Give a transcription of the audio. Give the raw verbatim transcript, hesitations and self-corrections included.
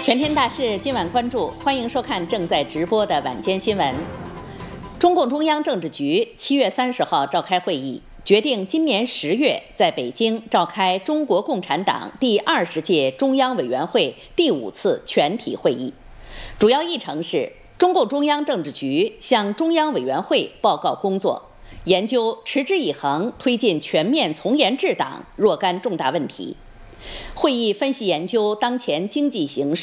全天大事今晚关注，欢迎收看正在直播的晚间新闻。中共中央政治局七月三十号召开会议，决定今年十月在北京召开中国共产党第二十届中央委员会第五次全体会议。主要议程是中共中央政治局向中央委员会报告工作，研究持之以恒推进全面从严治党若干重大问题。会议分析研究当前经济形势。